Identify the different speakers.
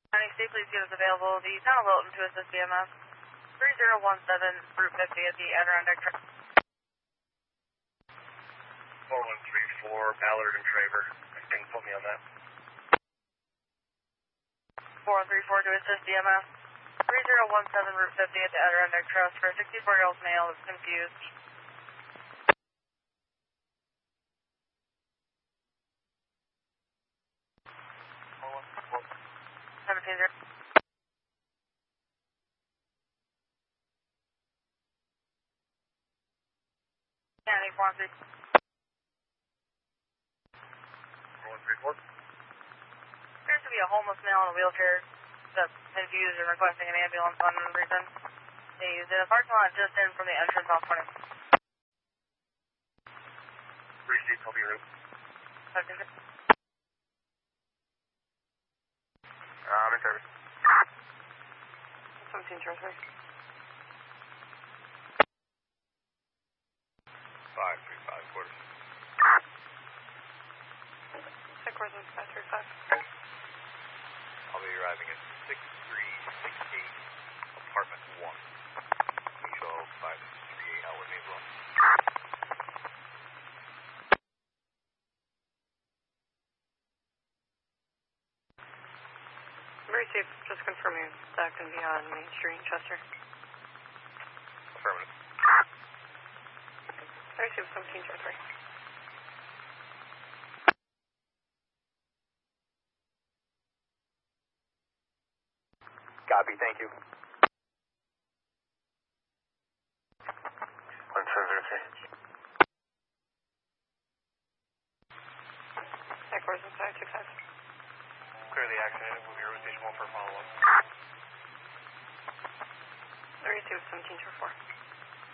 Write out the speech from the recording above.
Speaker 1: County State Police unit is available. The town of Wilton to assist BMS. 3017 Route 50 at the Adirondack Trail.
Speaker 2: 4134 Ballard and Traver. Can you put me on that?
Speaker 1: 4134 to assist BMS. 3017 Route 50 at the Adirondack Trail for a 64-year-old male that's confused. County
Speaker 2: 4134.
Speaker 1: Appears to be a homeless male in a wheelchair that's confused and requesting an ambulance for unknown reason. He's in a parking lot just in from the entrance off 20.
Speaker 2: Receipt, copy your route.
Speaker 1: I'm in
Speaker 2: service.
Speaker 1: 17 Transfer.
Speaker 2: 535 quarters.
Speaker 1: Headquarters 535.
Speaker 2: I'll be arriving at 6368 apartment 1. Control 538 Outward Maple.
Speaker 1: Very safe, just confirming that can be on Main Street, Chester.
Speaker 2: Affirmative.
Speaker 1: Very safe, 17 Transfer.
Speaker 2: Copy, thank you. 1703.
Speaker 1: Headquarters 565.
Speaker 2: Clearly accident. We'll be route station 1 for follow-up.
Speaker 1: Very safe, 17 Transfer.